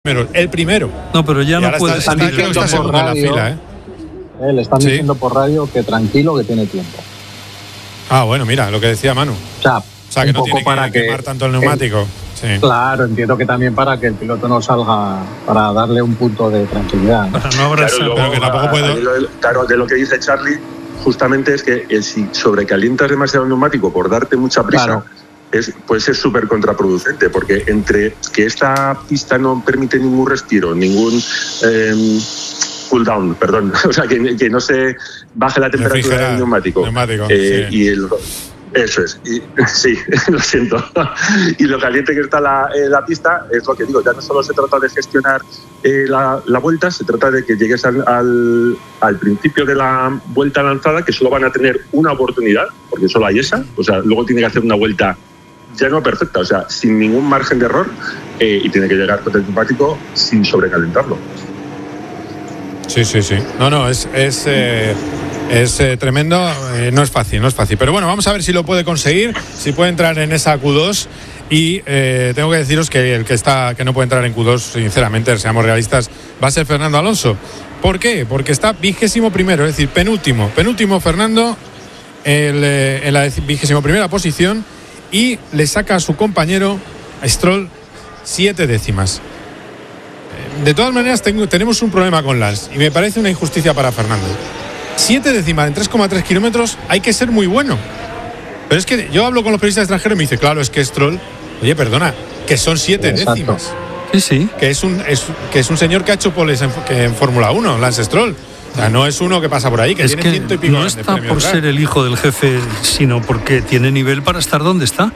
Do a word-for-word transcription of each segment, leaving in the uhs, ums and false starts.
Pero el primero. No, pero ya no puede estar salir. Está segundo en la fila, ¿eh? Eh, le están ¿Sí? diciendo por radio que tranquilo, que tiene tiempo. Ah, bueno, mira, lo que decía Manu. O sea, O sea, que un no poco tiene para que que quemar tanto el neumático. Sí. Claro, entiendo que también para que el piloto no salga, para darle un punto de tranquilidad, ¿no? Para no abrazar. Claro, pero que tampoco a- puedo- a- lo- Claro, de lo que dice Charlie, justamente es que eh, si sobrecalientas demasiado el neumático por darte mucha prisa, Claro. es, pues es súper contraproducente, porque entre que esta pista no permite ningún respiro, ningún eh, cool down, perdón, o sea, que, que no se baje la temperatura Refrigerar del neumático, neumático, eh, sí. y el Eso es, y, sí, lo siento. Y lo caliente que está la, eh, la pista, es lo que digo, ya no solo se trata de gestionar eh, la, la vuelta, se trata de que llegues al, al, al principio de la vuelta lanzada, que solo van a tener una oportunidad, porque solo hay esa, o sea, luego tiene que hacer una vuelta ya no perfecta, o sea, sin ningún margen de error, eh, y tiene que llegar con el neumático sin sobrecalentarlo. Sí, sí, sí. No, no, es, es, eh, es eh, tremendo. Eh, no es fácil, no es fácil. Pero bueno, vamos a ver si lo puede conseguir, si puede entrar en esa Q dos. Y eh, tengo que deciros que el que está que no puede entrar en Q dos, sinceramente, seamos realistas, va a ser Fernando Alonso. ¿Por qué? Porque está vigésimo primero, es decir, penúltimo. Penúltimo Fernando el, eh, en la vigésimo primera posición y le saca a su compañero a Stroll siete décimas. De todas maneras, tengo, tenemos un problema con Lance y me parece una injusticia para Fernando. Siete décimas en tres coma tres kilómetros, hay que ser muy bueno. Pero es que yo hablo con los periodistas extranjeros y me dice, claro, es que Stroll, oye, perdona, que son siete Exacto. décimas. Sí, sí. Que es un es, que es un señor que ha hecho poles en, que en Fórmula uno, Lance Stroll. O sea, no es uno que pasa por ahí, que Es tiene que ciento y pico no de está premios, por ¿verdad? ser el hijo del jefe, sino porque tiene nivel para estar donde está.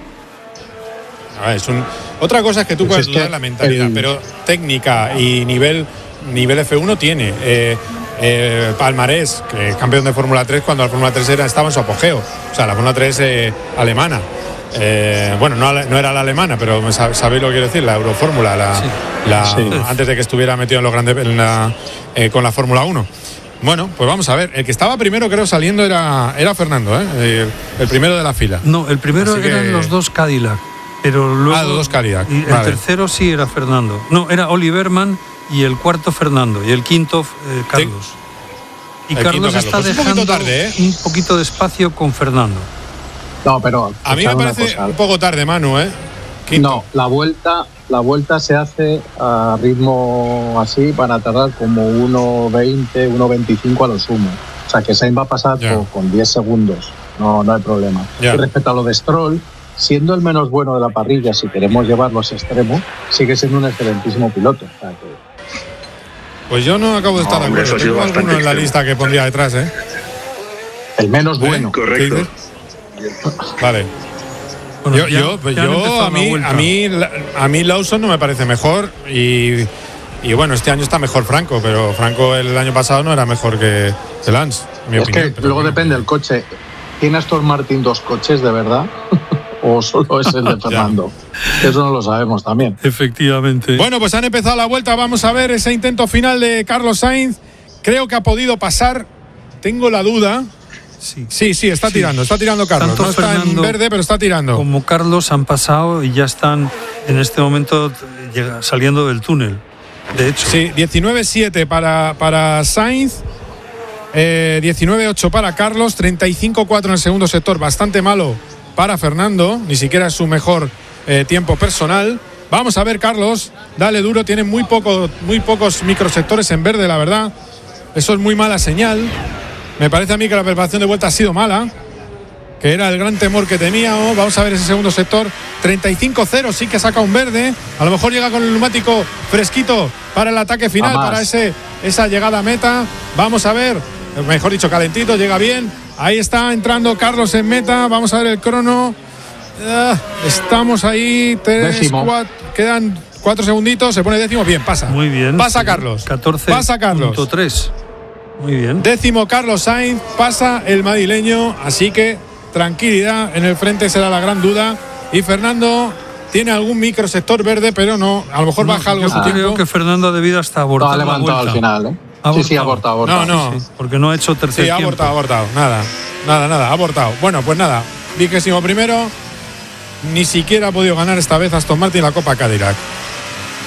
A ver, es un, otra cosa es que tú Pues puedes es dudar que la mentalidad, el- pero técnica y nivel nivel F uno tiene. Eh, eh, Palmarés, que es campeón de Fórmula tres cuando la Fórmula tres era, estaba en su apogeo. O sea, la Fórmula tres eh, alemana. Eh, bueno, no, no era la alemana, pero sab- sabéis lo que quiero decir, la Eurofórmula, la, Sí. la- Sí. antes de que estuviera metido en los grandes en la, eh, con la Fórmula uno. Bueno, pues vamos a ver. El que estaba primero, creo, saliendo era, era Fernando, ¿eh? el, el primero de la fila. No, el primero Así que- eran los dos Cadillac, pero luego Ah, los dos Cadillac, y el vale. tercero sí era Fernando. No, era Oliverman y el cuarto Fernando y el quinto eh, Carlos. Y El Carlos quinto Carlos. está Pues un dejando poquito tarde, ¿eh? un poquito de espacio con Fernando. No, pero A mí me escuchad una parece cosa. un poco tarde, Manu, ¿eh? Quinto. No, la vuelta, la vuelta se hace a ritmo así para tardar como uno veinte, uno veinticinco a lo sumo. O sea que Sainz va a pasar Ya. con, con diez segundos. No, no hay problema. Ya. Y respecto a lo de Stroll, siendo el menos bueno de la parrilla, si queremos llevarlo a ese extremo, sigue siendo un excelentísimo piloto. O sea que Pues yo no acabo de estar No, de hombre, acuerdo. eso ha sido Tengo bastante alguno en la extremo. lista que pondría detrás, ¿eh? el menos bueno. Correcto. ¿Qué dices? Vale. Bueno, Yo, ya- yo, pues ya han yo empezado a la mí, vuelta. a mí, la- a mí Lawson no me parece mejor y, y bueno, este año está mejor Franco, pero Franco el año pasado no era mejor que, que Lance, en mi Es opinión. que pero luego bueno. depende del coche. ¿Tiene Aston Martin dos coches de verdad? ¿O solo es el de Fernando? Eso no lo sabemos también. Efectivamente. Bueno, pues han empezado la vuelta. Vamos a ver ese intento final de Carlos Sainz. Creo que ha podido pasar. Tengo la duda. sí. Sí, sí, está Sí. tirando, está tirando Carlos. Tanto No está en Fernando verde, pero está tirando. Como Carlos han pasado y ya están en este momento llega- saliendo del túnel. De hecho, Sí, diecinueve siete para, para Sainz, eh, diecinueve ocho para Carlos, treinta y cinco cuatro en el segundo sector, bastante malo para Fernando, ni siquiera es su mejor eh, tiempo personal. Vamos a ver, Carlos, dale duro, tiene muy, poco, muy pocos microsectores en verde, la verdad. Eso es muy mala señal. Me parece a mí que la preparación de vuelta ha sido mala, que era el gran temor que teníamos. Vamos a ver ese segundo sector. treinta y cinco cero, sí que saca un verde. A lo mejor llega con el neumático fresquito para el ataque final, A más. para ese, esa llegada a meta. Vamos a ver, mejor dicho, calentito, llega bien. Ahí está entrando Carlos en meta. Vamos a ver el crono. Ah, estamos ahí. Tres, Décimo. cuatro, quedan cuatro segunditos. Se pone décimo. Bien, pasa. muy bien. Pasa sí. Carlos. catorce Pasa Carlos. punto tres. Muy bien. Décimo Carlos Sainz, pasa el madrileño, así que tranquilidad, en el frente será la gran duda. Y Fernando tiene algún microsector verde, pero no, a lo mejor No, baja algo yo su creo tiempo. que Fernando ha debido hasta No, abortar ha la levantado vuelta. al final, ¿eh? Ha Sí, sí, ha abortado. abortado, ha abortado. No, no, Sí, porque no ha hecho tercer sí, ha tiempo. abortado, ha abortado, nada, nada, nada, ha abortado. Bueno, pues nada, vigésimo primero, ni siquiera ha podido ganar esta vez Aston Martin la Copa Cadillac.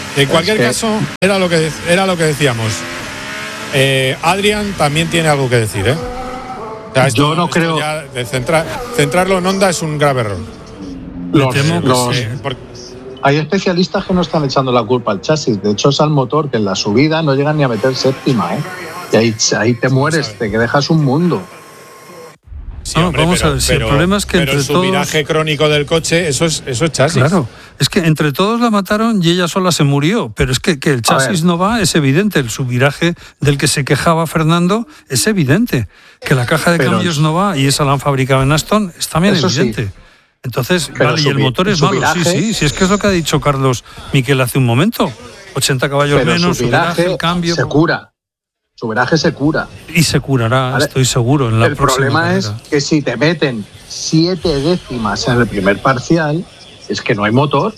En cualquier es que... caso, era lo que, era lo que decíamos. Eh, Adrián también tiene algo que decir, ¿eh? O sea, esto, Yo no esto creo... Ya de centrar, centrarlo en Honda es un grave error. Los, temo que los... Sí, porque... Hay especialistas que no están echando la culpa al chasis. De hecho, es al motor, que en la subida no llegan ni a meter séptima, ¿eh? Y ahí, ahí te mueres, te que dejas un mundo. Sí, No, hombre, vamos pero, a ver, si pero, el problema es que pero entre el todos... subviraje crónico del coche, eso es, eso es chasis. Claro, es que entre todos la mataron y ella sola se murió, pero es que, que el chasis no va, es evidente, el subviraje del que se quejaba Fernando es evidente, que la caja de pero cambios no va y esa la han fabricado en Aston es también eso evidente. Sí. Entonces, Pero vale, y el subi- motor es malo, subviraje, sí, sí, sí, es que es lo que ha dicho Carlos Miquel hace un momento, ochenta caballos pero menos, su viraje subviraje, el cambio... se cura. Su viraje se cura. Y se curará, ¿Vale? Estoy seguro, en la El próxima problema es carrera. que si te meten siete décimas en el primer parcial, es que no hay motor.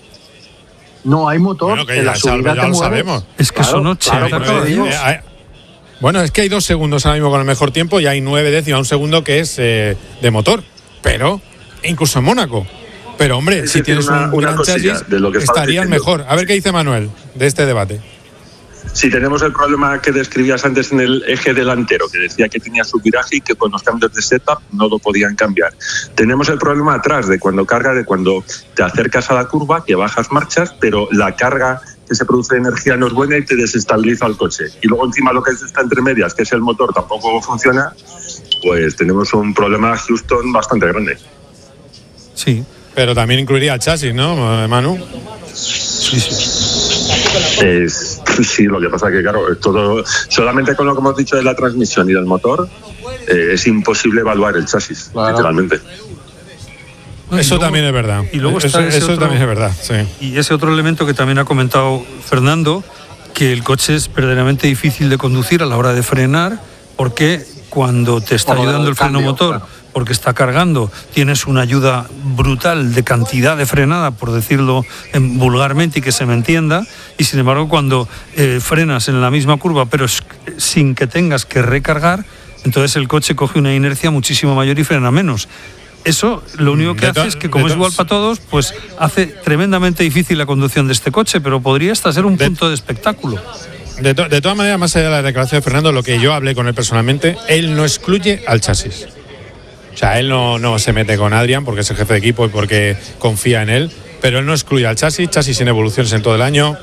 No hay motor. Bueno, que en ya, la subida ya te lo mueves. sabemos. Es que son ochenta claro, Bueno, caballos. eh, eh, bueno, es que hay dos segundos ahora mismo con el mejor tiempo y hay nueve décimas, un segundo que es eh, de motor. Pero, incluso en Mónaco. Pero, hombre, Es si decir, tienes una- un una gran cosilla chasis, de lo que estabas estarían diciendo. mejor. A ver qué dice Manuel de este debate. Si tenemos el problema que describías antes en el eje delantero, que decía que tenía subviraje y que con los cambios de setup no lo podían cambiar. Tenemos el problema atrás de cuando carga, de cuando te acercas a la curva, que bajas marchas, pero la carga que se produce de energía no es buena y te desestabiliza el coche. Y luego encima lo que está entre medias, que es el motor, tampoco funciona, pues tenemos un problema Houston bastante grande. Sí, Pero también incluiría el chasis, ¿no, Manu? sí, sí. Es, sí, lo que pasa que, claro, todo, solamente con lo que hemos dicho de la transmisión y del motor, eh, es imposible evaluar el chasis, Claro. literalmente. Bueno, y Eso luego- también es verdad. Y luego eso está ese eso otro- también es verdad, sí. Y ese otro elemento que también ha comentado Fernando, que el coche es verdaderamente difícil de conducir a la hora de frenar, porque cuando te está Por lo ayudando del el freno cambio, motor, claro. porque está cargando, tienes una ayuda brutal de cantidad de frenada, por decirlo en- vulgarmente y que se me entienda, y sin embargo cuando eh, frenas en la misma curva, pero es- sin que tengas que recargar, entonces el coche coge una inercia muchísimo mayor y frena menos. Eso lo único que De to- hace es que, como de es to- igual para todos, pues hace tremendamente difícil la conducción de este coche, pero podría hasta ser un De- punto de espectáculo. De, to- de todas maneras, más allá de la declaración de Fernando, lo que yo hablé con él personalmente, él no excluye al chasis. O sea, él no, no se mete con Adrián porque es el jefe de equipo y porque confía en él, pero él no excluye al chasis, chasis sin evoluciones en todo el año.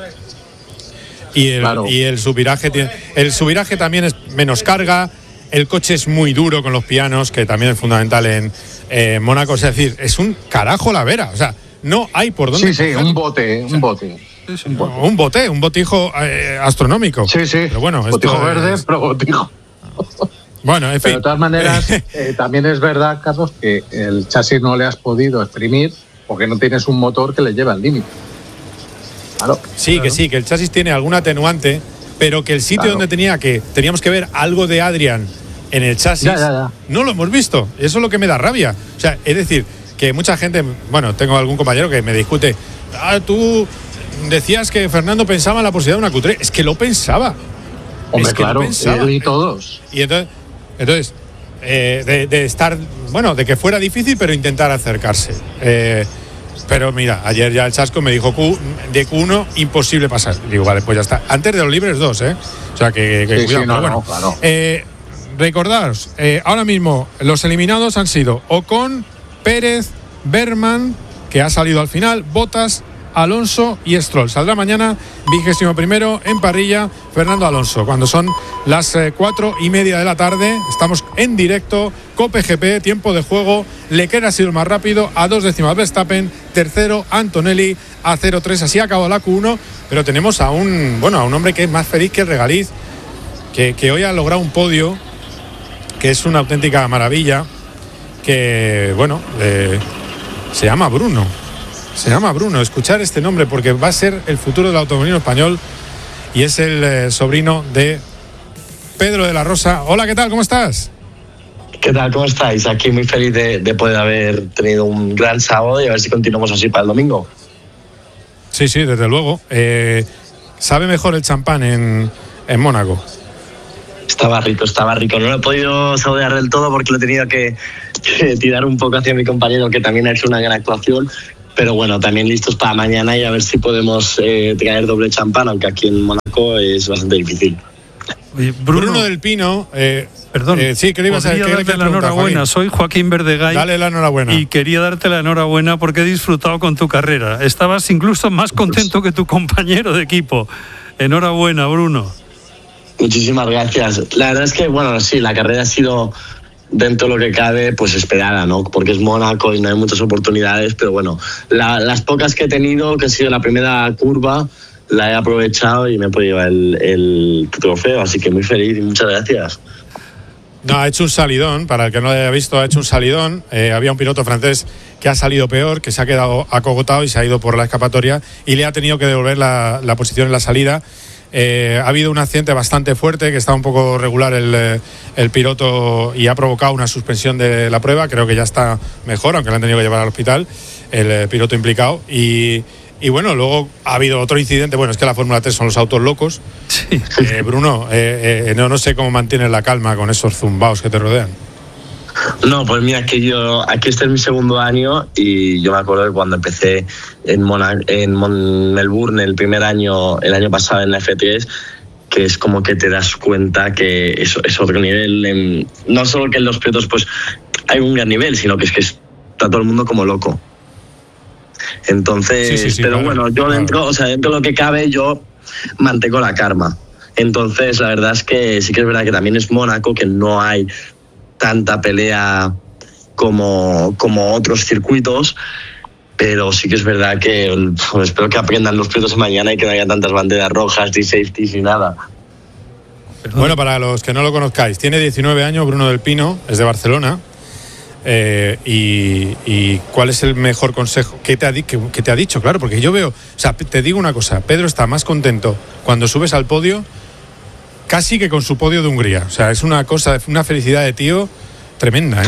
Y el, Claro. y el subviraje tiene, el subviraje también es menos carga, el coche es muy duro con los pianos, que también es fundamental en eh, Mónaco. Es decir, es un carajo la vera. O sea, no hay por dónde. Sí, sí, coger. un bote, un bote. Un bote, un botijo eh, astronómico. Sí, sí. Pero bueno, botijo esto verde, es- pero botijo. Bueno, en fin. Pero de todas maneras, eh, también es verdad, Carlos, que el chasis no le has podido exprimir porque no tienes un motor que le lleve al límite. Claro. Sí, que sí, que el chasis tiene algún atenuante, pero que el sitio Claro. donde tenía que teníamos que ver algo de Adrián en el chasis, Ya, ya, ya. no lo hemos visto. Eso es lo que me da rabia. O sea, es decir, que mucha gente, bueno, tengo algún compañero que me discute, ah, tú decías que Fernando pensaba en la posibilidad de una Q tres. Es que lo pensaba. Hombre, Es que lo claro, pensaba. él y todos. Y entonces, entonces eh, de, de estar, bueno, de que fuera difícil, pero intentar acercarse. Eh, pero mira, ayer ya el chasco me dijo Q, de Q uno imposible pasar. Digo, vale, pues ya está. Antes de los libres dos, ¿eh? O sea, que, que Sí, cuidado. sí, no, pero bueno. no, claro. Eh, recordaros, eh, ahora mismo los eliminados han sido Ocon, Pérez, Berman, que ha salido al final, Bottas, Alonso y Stroll. Saldrá mañana, vigésimo primero en parrilla, Fernando Alonso. Cuando son las eh, cuatro y media de la tarde, estamos en directo, Cope G P, tiempo de juego. Leclerc ha sido el más rápido, a dos décimas Verstappen, tercero Antonelli, a cero tres. Así ha acabado la Q uno, pero tenemos a un, bueno, a un hombre que es más feliz que el regaliz, que, que hoy ha logrado un podio, que es una auténtica maravilla, que, bueno, eh, se llama Bruno. Se llama Bruno, escuchar este nombre porque va a ser el futuro del automovilismo español y es el eh, sobrino de Pedro de la Rosa. Hola, ¿qué tal? ¿Cómo estás? ¿Qué tal? ¿Cómo estáis? Aquí muy feliz de, de poder haber tenido un gran sábado y a ver si continuamos así para el domingo. Sí, sí, desde luego. Eh, ¿Sabe mejor el champán en, en Mónaco? Estaba rico, estaba rico. No lo he podido saborear del todo porque lo he tenido que, que tirar un poco hacia mi compañero, que también ha hecho una gran actuación. pero bueno, también listos para mañana y a ver si podemos eh, traer doble champán, aunque aquí en Mónaco es bastante difícil. Oye, Bruno, Bruno del Pino, eh, perdón, eh, sí, ¿qué le ibas a podría decir? darte la enhorabuena. Soy Joaquín Verdegay. Dale la enhorabuena. Y quería darte la enhorabuena porque he disfrutado con tu carrera. Estabas incluso más contento que tu compañero de equipo. Enhorabuena, Bruno. Muchísimas gracias. La verdad es que, bueno, sí, la carrera ha sido, dentro de lo que cabe, pues esperada, ¿no? Porque es Mónaco y no hay muchas oportunidades, pero bueno, la, las pocas que he tenido, que ha sido la primera curva, la he aprovechado y me he podido llevar el, el trofeo, así que muy feliz y muchas gracias. No, ha hecho un salidón, para el que no lo haya visto, ha hecho un salidón. Eh, había un piloto francés que ha salido peor, que se ha quedado acogotado y se ha ido por la escapatoria y le ha tenido que devolver la, la posición en la salida. Eh, ha habido un accidente bastante fuerte, que está un poco regular el, el piloto y ha provocado una suspensión de la prueba. Creo que ya está mejor, aunque le han tenido que llevar al hospital el eh, piloto implicado. Y, y bueno, luego ha habido otro incidente. Bueno, es que la Fórmula tres son los autos locos. Sí. Eh, Bruno, eh, eh, no, no sé cómo mantienes la calma con esos zumbaos que te rodean. No, pues mira, que yo, aquí este es mi segundo año y yo me acuerdo de cuando empecé en, Mona, en Mon Melbourne el primer año, el año pasado en la F tres, que es como que te das cuenta que es, es otro nivel. En, no solo que en los pilotos pues hay un gran nivel, sino que es que está todo el mundo como loco. Entonces, sí, sí, sí, pero claro, bueno, yo dentro, claro. o sea, dentro de lo que cabe, yo mantengo la calma. Entonces, la verdad es que sí que es verdad que también es Mónaco, que no hay tanta pelea como, como otros circuitos, pero sí que es verdad que pues, espero que aprendan los pilotos mañana y que no haya tantas banderas rojas, ni safeties, ni nada. Bueno, para los que no lo conozcáis, tiene diecinueve años, Bruno del Pino, es de Barcelona. Eh, y, y ¿cuál es el mejor consejo que te, ha di, que, que te ha dicho? Claro, porque yo veo, o sea, te digo una cosa, Pedro está más contento cuando subes al podio casi que con su podio de Hungría. O sea, es una cosa, una felicidad de tío tremenda, ¿eh?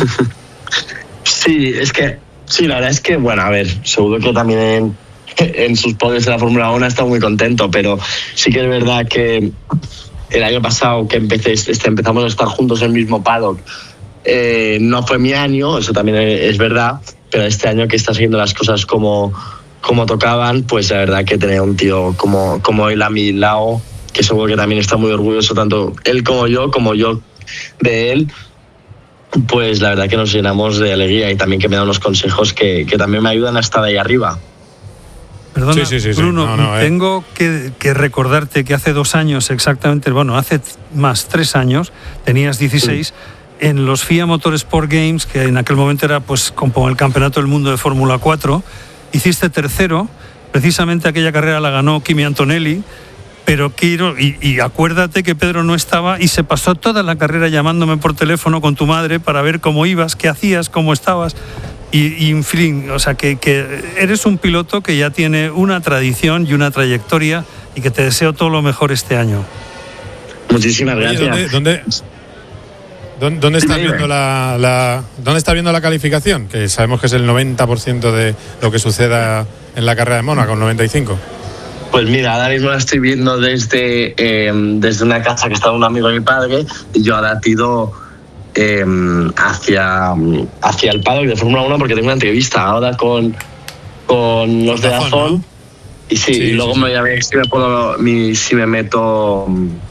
Sí, es que, sí, la verdad es que, bueno, a ver, seguro que también en, en sus podios de la Fórmula uno está muy contento, pero sí que es verdad que el año pasado que empecé, este, empezamos a estar juntos en el mismo paddock, eh, no fue mi año, eso también es verdad, pero este año que está haciendo las cosas como, como tocaban, pues la verdad que tener un tío como, como él a mi lado, que seguro que también está muy orgulloso, tanto él como yo, como yo de él, pues la verdad que nos llenamos de alegría y también que me da unos consejos que, que también me ayudan a estar ahí arriba. Perdona, sí, sí, sí, sí. Bruno, no, no, eh. tengo que, que recordarte que hace dos años exactamente, bueno, hace más, tres años, tenías dieciséis, sí. En los F I A Motorsport Games, que en aquel momento era pues como el Campeonato del Mundo de Fórmula cuatro, hiciste tercero, precisamente aquella carrera la ganó Kimi Antonelli, pero quiero, y, y acuérdate que Pedro no estaba y se pasó toda la carrera llamándome por teléfono con tu madre para ver cómo ibas, qué hacías, cómo estabas. Y, y en fin, o sea, que, que eres un piloto que ya tiene una tradición y una trayectoria y que te deseo todo lo mejor este año. Muchísimas gracias. Oye, ¿dónde, dónde, dónde, estás viendo la, la, ¿Dónde estás viendo la calificación? Que sabemos que es el noventa por ciento de lo que suceda en la carrera de Mónaco, el noventa y cinco por ciento. Pues mira, ahora mismo la estoy viendo desde, eh, desde una casa que estaba un amigo de mi padre y yo ahora tiro eh, hacia, hacia el paddock de Fórmula uno porque tengo una entrevista ahora con, con los de Dazón, ¿no? Y sí, sí, y luego sí, me voy a ver si me, puedo, mi, si me meto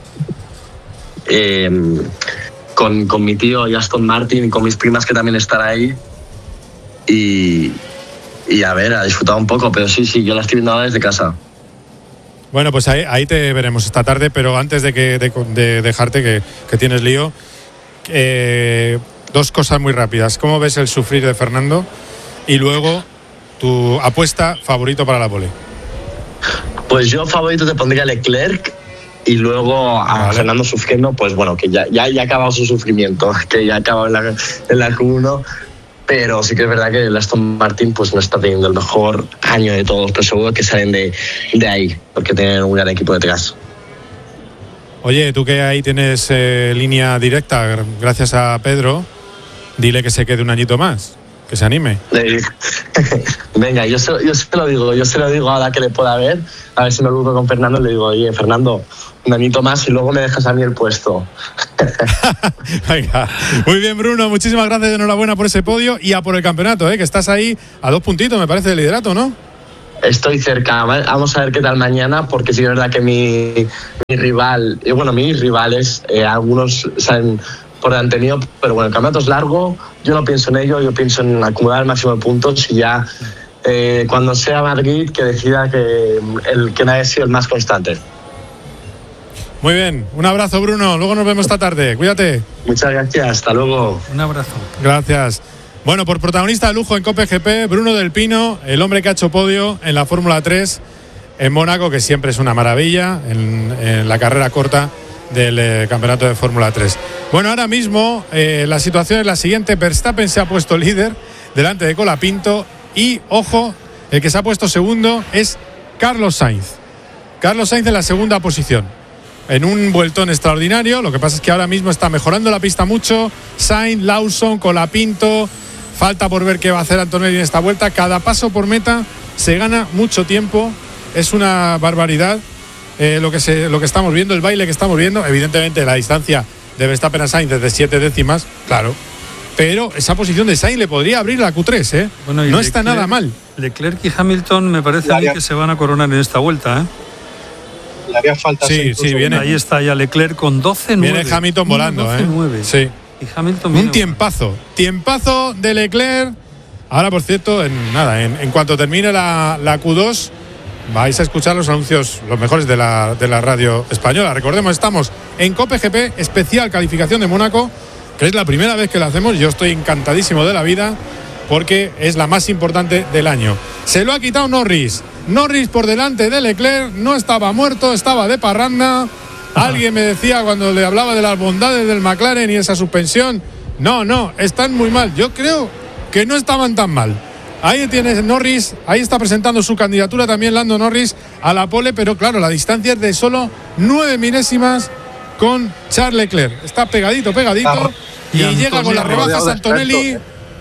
eh, con, con mi tío y Aston Martin y con mis primas que también están ahí y, y a ver, a disfrutar un poco, pero sí, sí, yo la estoy viendo ahora desde casa. Bueno, pues ahí, ahí te veremos esta tarde, pero antes de, que, de, de dejarte, que, que tienes lío, eh, dos cosas muy rápidas. ¿Cómo ves el sufrir de Fernando? Y luego, tu apuesta favorito para la pole. Pues yo favorito te pondría a Leclerc y luego a vale. Fernando sufriendo, pues bueno, que ya, ya, ya ha acabado su sufrimiento, que ya ha acabado en la, en la Q uno. Pero sí que es verdad que el Aston Martin pues no está teniendo el mejor año de todos, pero seguro que salen de, de ahí, porque tienen un gran equipo detrás. Oye, tú que ahí tienes eh, línea directa, gracias a Pedro, dile que se quede un añito más. que se anime. Venga, yo se, yo se lo digo, yo se lo digo ahora que le pueda ver, a ver si me lo con Fernando, le digo, oye, Fernando, un añito más y luego me dejas a mí el puesto. Venga, muy bien, Bruno, muchísimas gracias, enhorabuena por ese podio y a por el campeonato, ¿eh? Que estás ahí a dos puntitos, me parece, de liderato, ¿no? Estoy cerca, vamos a ver qué tal mañana, porque sí es verdad que mi, mi rival, y bueno, mis rivales, eh, algunos salen por delante mío, pero bueno, el campeonato es largo, yo no pienso en ello, yo pienso en acumular el máximo de puntos y ya eh, cuando sea Madrid que decida que el que haya sido el más constante. Muy bien, un abrazo, Bruno, luego nos vemos esta tarde, cuídate. Muchas gracias, hasta luego. Un abrazo. Gracias. Bueno, por protagonista de lujo en Cope G P, Bruno del Pino, el hombre que ha hecho podio en la Fórmula tres en Mónaco, que siempre es una maravilla en, en la carrera corta del eh, campeonato de Fórmula tres. Bueno, ahora mismo eh, la situación es la siguiente: Verstappen se ha puesto líder delante de Colapinto y, ojo, el que se ha puesto segundo es Carlos Sainz. Carlos Sainz en la segunda posición, en un vueltón extraordinario. Lo que pasa es que ahora mismo está mejorando la pista mucho. Sainz, Lawson, Colapinto. Falta por ver qué va a hacer Antonelli en esta vuelta. Cada paso por meta se gana mucho tiempo. Es una barbaridad eh, lo, que se, lo que estamos viendo, el baile que estamos viendo. Evidentemente la distancia de Verstappen a Sainz es de siete décimas, claro. Pero esa posición de Sainz le podría abrir la Q tres, ¿eh? Bueno, no Leclerc, está nada mal. Leclerc y Hamilton me parece a mí que se van a coronar en esta vuelta, ¿eh? Le haría falta. Sí, sí, viene. Ahí está ya Leclerc con doce nueve. Viene Hamilton volando, doce nueve. ¿eh? Sí. Y Hamilton un tiempazo, bueno. tiempazo de Leclerc. Ahora, por cierto, en nada, en, en cuanto termine la, la Q dos, vais a escuchar los anuncios, los mejores de la, de la radio española. Recordemos, estamos en Cope G P, especial calificación de Mónaco, que es la primera vez que la hacemos. Yo estoy encantadísimo de la vida porque es la más importante del año. Se lo ha quitado Norris. Norris por delante de Leclerc, no estaba muerto, estaba de parranda. Alguien me decía cuando le hablaba de las bondades del McLaren y esa suspensión, no, no, están muy mal. Yo creo que no estaban tan mal. Ahí tienes Norris, ahí está presentando su candidatura también Lando Norris a la pole, pero claro, la distancia es de solo nueve milésimas con Charles Leclerc. Está pegadito, pegadito, y, y llega con las rebajas Antonelli,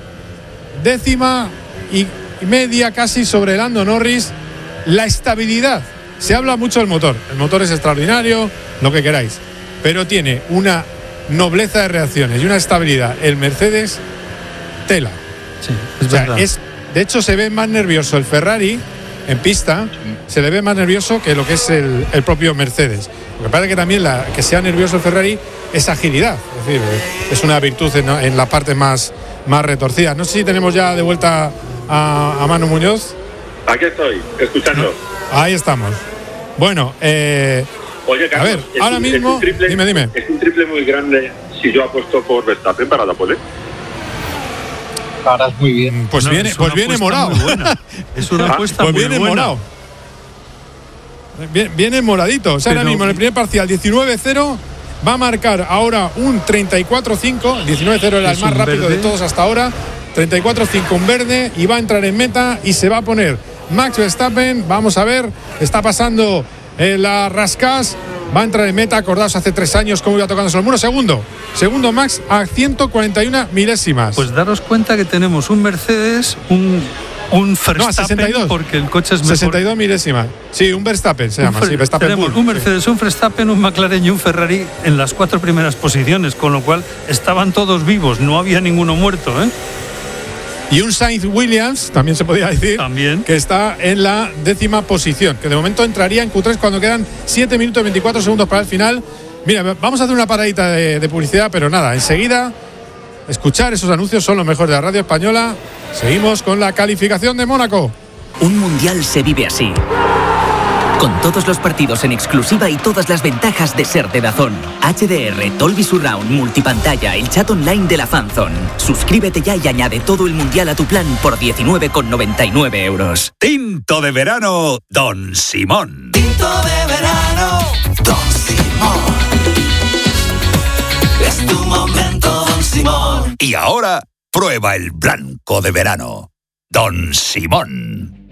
décima y media casi sobre Lando Norris. La estabilidad. Se habla mucho del motor. El motor es extraordinario, lo que queráis. Pero tiene una nobleza de reacciones y una estabilidad. El Mercedes, tela. Sí, es o sea, verdad. Es, de hecho, se ve más nervioso el Ferrari en pista. Se le ve más nervioso que lo que es el, el propio Mercedes. Lo que pasa es que también la, que sea nervioso el Ferrari es agilidad. Es decir, es una virtud en, en la parte más, más retorcida. No sé si tenemos ya de vuelta a, a Manu Muñoz. Aquí estoy, escuchando. Ahí estamos. Bueno, eh, Oye, Carlos, a ver, ahora un, mismo, triple, dime, dime. Es un triple muy grande si yo apuesto por Verstappen para la pole. Ahora es muy bien. Pues no, viene, pues viene morado. Es una apuesta pues muy viene buena. morado. Viene, viene moradito. O sea, Pero, ahora mismo en el primer parcial diecinueve cero va a marcar ahora un treinta y cuatro cinco. diecinueve cero era el más rápido verde de todos hasta ahora. treinta y cuatro cinco un verde y va a entrar en meta y se va a poner Max Verstappen. Vamos a ver, está pasando eh, la Rascas, va a entrar en meta. Acordaos hace tres años cómo iba tocándose el muro. Segundo, segundo Max a ciento cuarenta y una milésimas. Pues daros cuenta que tenemos un Mercedes, un, un Verstappen, no, sesenta y dos, porque el coche es mejor. sesenta y dos milésimas. Sí, un Verstappen se llama. Un, sí, Verstappen tenemos Bull, un Mercedes, sí. Un Verstappen, un McLaren y un Ferrari en las cuatro primeras posiciones, con lo cual estaban todos vivos, no había ninguno muerto, ¿eh? Y un Sainz Williams, también se podría decir, ¿También? que está en la décima posición, que de momento entraría en Q tres cuando quedan siete minutos y veinticuatro segundos para el final. Mira, vamos a hacer una paradita de, de publicidad, pero nada, enseguida escuchar esos anuncios, son los mejores de la radio española. Seguimos con la calificación de Mónaco. Un mundial se vive así, con todos los partidos en exclusiva y todas las ventajas de ser de DAZN. H D R, Dolby Surround, multipantalla, el chat online de la Fanzone. Suscríbete ya y añade todo el mundial a tu plan por diecinueve con noventa y nueve euros. Tinto de verano, Don Simón. Tinto de verano, Don Simón. Es tu momento, Don Simón. Y ahora, prueba el blanco de verano, Don Simón.